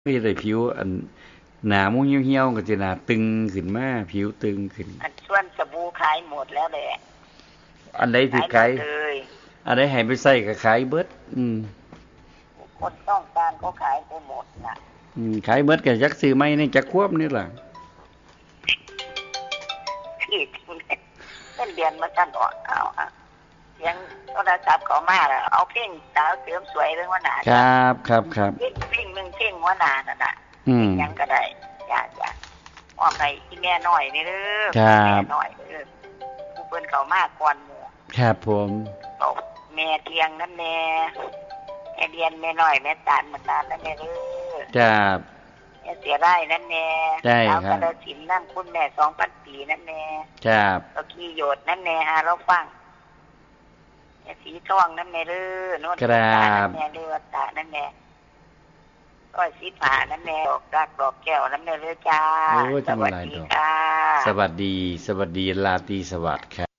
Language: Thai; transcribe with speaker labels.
Speaker 1: มีแต่ผิวอันหนามุ้งเหี่ยวๆก็จะหนาตึงขึ้นมาผิวตึงขึ้น
Speaker 2: อันส่วนสบู่ขายหมดแล้วแหละ
Speaker 1: อันใดสิขาย
Speaker 2: เลย
Speaker 1: อันใดให้ไปใส่ก็ขายเบิด
Speaker 2: คนต้องการก็ขายไปหมดน่ะ
Speaker 1: ขายเบิดก็จักซื้อใหม่นี่จักควบนี่ล่ะ
Speaker 2: ที่เป็นเดือนมาตั้งออกเอายังโทรศัพท์เขามาแล้วเอาเพ่งสาวเสริมสวยเรื่องว่าหนา
Speaker 1: ครับ
Speaker 2: เพ่งนึงเพ่งว่าหนานั่นน่ะยังก็ได้อยากว่าไปที่แม่น้อยนี่เด้อแม่น้อยเด้อผู้เพิ่นเขามาก่อนหมู่
Speaker 1: ครับผม
Speaker 2: แม่เทียงนั่นแม่เรียนแม่น้อยแม่ตาลมันตาลนั่นแม่เด้อ
Speaker 1: ครับ
Speaker 2: เสียได้นั่นแน่
Speaker 1: แล้ว
Speaker 2: กระสินนั่งคุณแม่ 2,000 ปีนั่นแน่
Speaker 1: ครับ
Speaker 2: ก็ขี้โยดนั่นแน่เราฟังสีทองนั่นแน่เด้อโน่นตานั่นแน่เด้อตานั่นแน่ก้อยสีผ่านั่นแน่ดอกรักดอกแก้วนั่นแน่เด้อจ้า
Speaker 1: สวัสดีค่ะสวัสดีราตรีสวัสดิ์ครับ